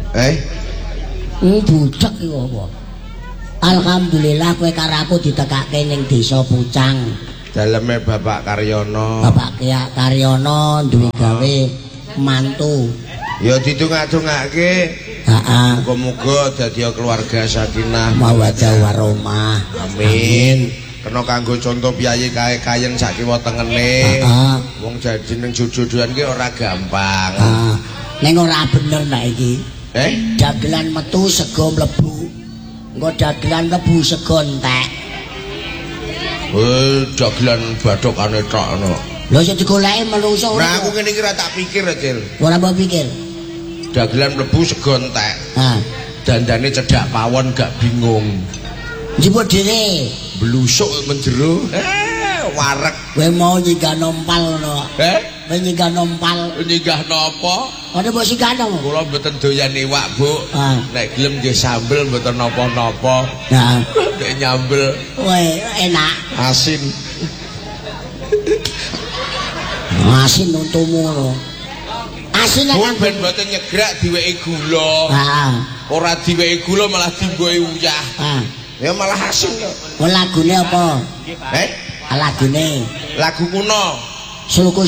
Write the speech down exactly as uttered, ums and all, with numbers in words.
Eh? Hmm, bucek iki apa? Alhamdulillah kowe karo aku ditekake ning desa Pucang. Daleme Bapak Karyono. Bapak Kya Karyono duwe gawe mantu. Ya ditungak-tungake. Heeh. Muga-muga dadi keluarga sakinah mawaddah warahmah. Amin. Kena kanggo contoh piyayi kae kayen sak kiwa tengene. Heeh. Wong jadi ning jodohan ki ora gampang. Heeh. Ning ora bener nek iki. Eh? Dagelan metu sego mlebu. Engko dagelan mlebu sego entek. Eh, dagelan bathokane tok ana. Lho sing digoleki menungso ora. Nah, aku ngene iki ora tak pikir, Cil. Ora mbok pikir. Dagelan mlebu sego entek. Ha. Dandane cedak pawon gak bingung. Njupuk dhewe. Blusuk menjero. Eh, wareg. Kowe mau nyinggah nompal ngono. Eh? Kowe nyinggah nompal. Nyinggah napa? Ana mbok singgahno. Kula mboten doyan iwak, Bu. Ha. Nek gelem nggih sambel mboten napa-napa. Nah, Nek nyambel kowe enak. asin. Asin untumu ngono. Asin Bu kan ben mboten nyegrak diweki gula. Heeh. Ora diweki gula malah dimboe uyah. Ah. Ya malah asin kok. Lagune apa? Eh? Lagune Lagu kuno. Sulku